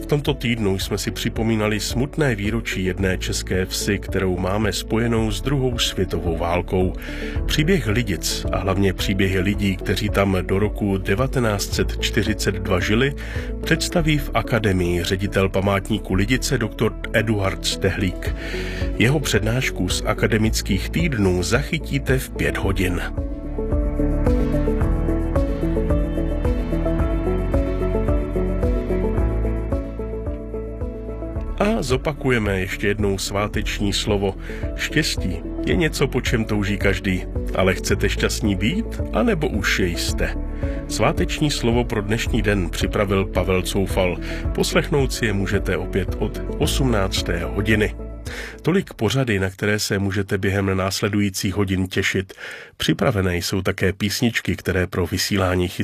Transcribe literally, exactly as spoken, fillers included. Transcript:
tomto týdnu jsme si připomínali smutné výročí jedné české vsi, kterou máme spojenou s druhou světovou válkou. Příběh Lidic a hlavně příběhy lidí, kteří tam do roku devatenáct set čtyřicet dva žili, představí v Akademii ředitel památníku Lidice doktor Eduard Stehlík. Jeho přednášku z akademických týdnů zachytíte v pět hodin. A zopakujeme ještě jednou sváteční slovo. Štěstí je něco, po čem touží každý. Ale chcete šťastní být, anebo už jste? Sváteční slovo pro dnešní den připravil Pavel Coufal. Poslechnout si je můžete opět od osmnácté hodiny. Tolik pořady, na které se můžete během následujících hodin těšit. Připravené jsou také písničky, které pro vysílání chystáme.